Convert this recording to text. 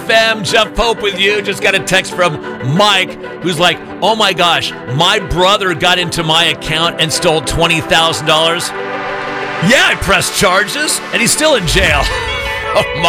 FM, Jeff Pope with you. Just got a text from Mike, who's like, oh my gosh, my brother got into my account and stole $20,000. Yeah, I pressed charges, and he's still in jail. Oh,